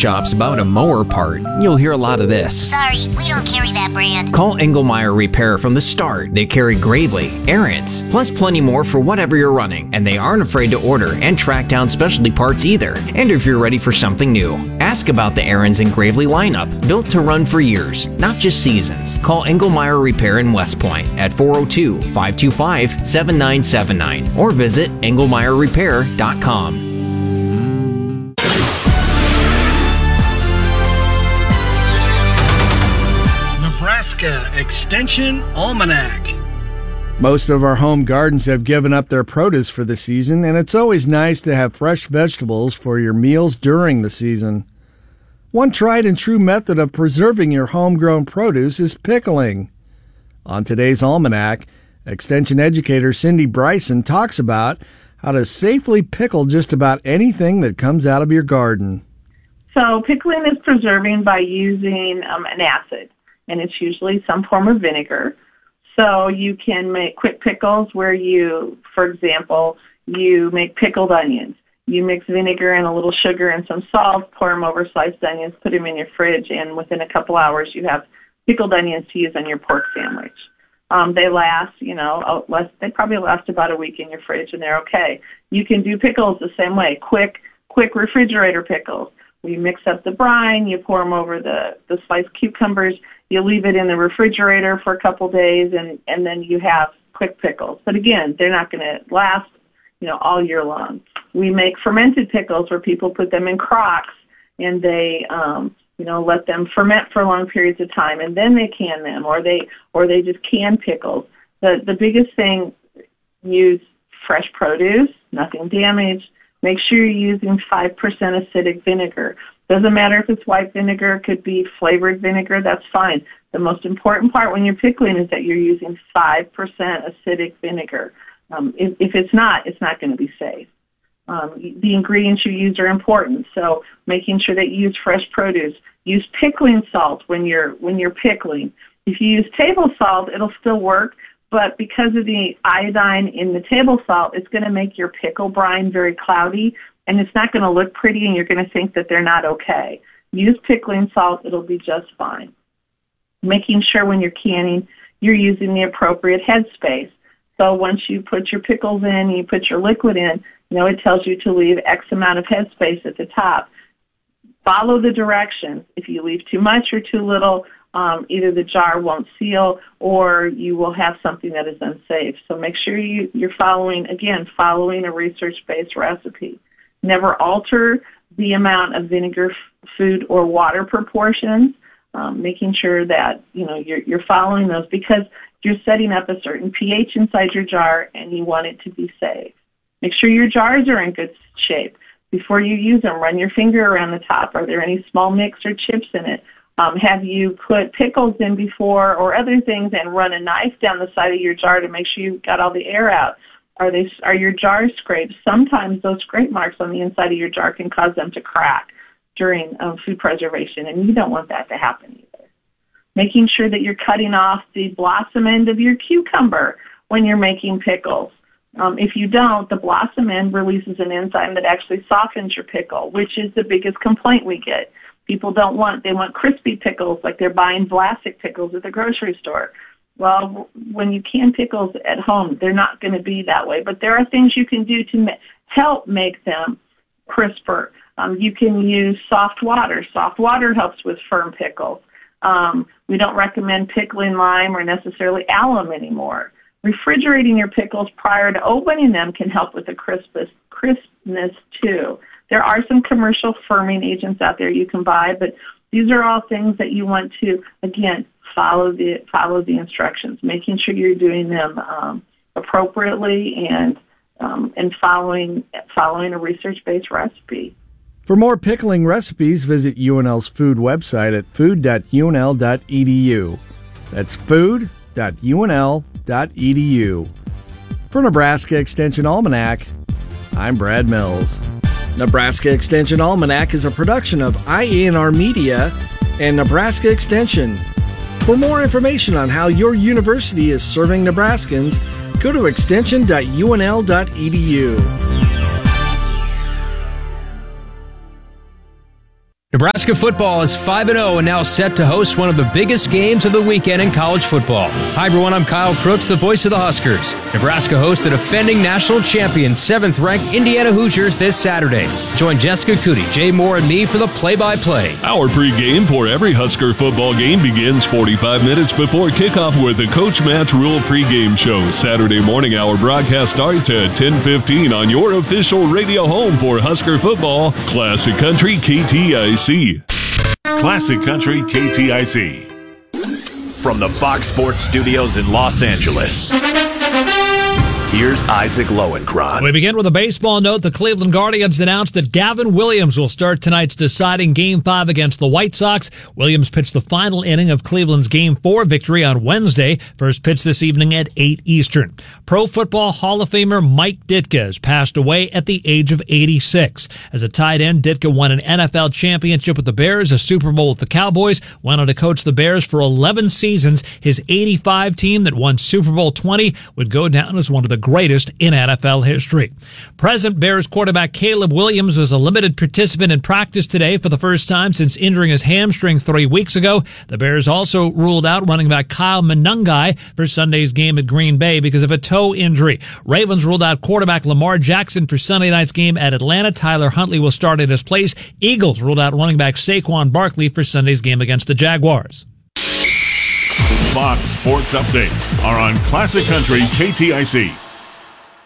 shops about a mower part, you'll hear a lot of this. Sorry, we don't carry that brand. Call Engelmeyer Repair from the start. They carry Gravely, Ariens, plus plenty more for whatever you're running, and they aren't afraid to order and track down specialty parts either. And if you're ready for something new, ask about the Ariens and Gravely lineup, built to run for years, not just seasons. Call Engelmeyer Repair in West Point at 402-525-7979 or visit engelmeyerrepair.com. Nebraska Extension Almanac. Most of our home gardens have given up their produce for the season, and it's always nice to have fresh vegetables for your meals during the season. One tried and true method of preserving your homegrown produce is pickling. On today's Almanac, Extension educator Cindy Bryson talks about how to safely pickle just about anything that comes out of your garden. So pickling is preserving by using an acid, and it's usually some form of vinegar. So you can make quick pickles where you, for example, you make pickled onions. You mix vinegar and a little sugar and some salt, pour them over sliced onions, put them in your fridge, and within a couple hours you have pickled onions to use on your pork sandwich. They last, they probably last about a week in your fridge, and they're okay. You can do pickles the same way, quick refrigerator pickles. You mix up the brine, you pour them over the sliced cucumbers, you leave it in the refrigerator for a couple days, and then you have quick pickles. But again, they're not going to last, all year long. We make fermented pickles where people put them in crocks and they, let them ferment for long periods of time, and then they can them, or they just can pickles. The biggest thing, use fresh produce, nothing damaged. Make sure you're using 5% acidic vinegar. Doesn't matter if it's white vinegar, it could be flavored vinegar, that's fine. The most important part when you're pickling is that you're using 5% acidic vinegar. If it's not going to be safe. The ingredients you use are important, so making sure that you use fresh produce. Use pickling salt when you're pickling. If you use table salt, it'll still work, but because of the iodine in the table salt, it's going to make your pickle brine very cloudy, and it's not going to look pretty, and you're going to think that they're not okay. Use pickling salt. It'll be just fine. Making sure when you're canning, you're using the appropriate headspace. So once you put your pickles in, you put your liquid in, it tells you to leave X amount of headspace at the top. Follow the directions. If you leave too much or too little, either the jar won't seal or you will have something that is unsafe. So make sure you're following a research-based recipe. Never alter the amount of vinegar, food, or water proportions, making sure that you're following those because you're setting up a certain pH inside your jar and you want it to be safe. Make sure your jars are in good shape. Before you use them, run your finger around the top. Are there any small nicks or chips in it? Have you put pickles in before or other things and run a knife down the side of your jar to make sure you've got all the air out? Are your jars scraped? Sometimes those scrape marks on the inside of your jar can cause them to crack during food preservation, and you don't want that to happen either. Making sure that you're cutting off the blossom end of your cucumber when you're making pickles. If you don't, the blossom end releases an enzyme that actually softens your pickle, which is the biggest complaint we get. People they want crispy pickles like they're buying Vlasic pickles at the grocery store. Well, when you can pickles at home, they're not going to be that way. But there are things you can do to help make them crisper. You can use soft water. Soft water helps with firm pickles. We don't recommend pickling lime or necessarily alum anymore. Refrigerating your pickles prior to opening them can help with the crispness too. There are some commercial firming agents out there you can buy, but these are all things that you want to, again, follow the instructions, making sure you're doing them appropriately and following a research-based recipe. For more pickling recipes, visit UNL's food website at food.unl.edu. That's food.unl.edu. For Nebraska Extension Almanac, I'm Brad Mills. Nebraska Extension Almanac is a production of IANR Media and Nebraska Extension. For more information on how your university is serving Nebraskans, go to extension.unl.edu. Nebraska football is 5-0 and now set to host one of the biggest games of the weekend in college football. Hi everyone, I'm Kyle Crooks, the voice of the Huskers. Nebraska hosts the defending national champion, 7th-ranked Indiana Hoosiers this Saturday. Join Jessica Cootie, Jay Moore, and me for the play-by-play. Our pregame for every Husker football game begins 45 minutes before kickoff with the Coach Match Rule pregame show. Saturday morning, our broadcast starts at 10:15 on your official radio home for Husker football, Classic Country KTIC. Classic Country KTIC. From the Fox Sports Studios in Los Angeles, here's Isaac Lowenkron. We begin with a baseball note. The Cleveland Guardians announced that Gavin Williams will start tonight's deciding Game 5 against the White Sox. Williams pitched the final inning of Cleveland's Game 4 victory on Wednesday. First pitch this evening at 8 Eastern. Pro Football Hall of Famer Mike Ditka has passed away at the age of 86. As a tight end, Ditka won an NFL championship with the Bears, a Super Bowl with the Cowboys, went on to coach the Bears for 11 seasons. His 85 team that won Super Bowl 20 would go down as one of the greatest in NFL history. Present Bears quarterback Caleb Williams was a limited participant in practice today for the first time since injuring his hamstring 3 weeks ago. The Bears also ruled out running back Kyle Monangai for Sunday's game at Green Bay because of a toe injury. Ravens ruled out quarterback Lamar Jackson for Sunday night's game at Atlanta. Tyler Huntley will start in his place. Eagles ruled out running back Saquon Barkley for Sunday's game against the Jaguars. Fox Sports Updates are on Classic Country KTIC.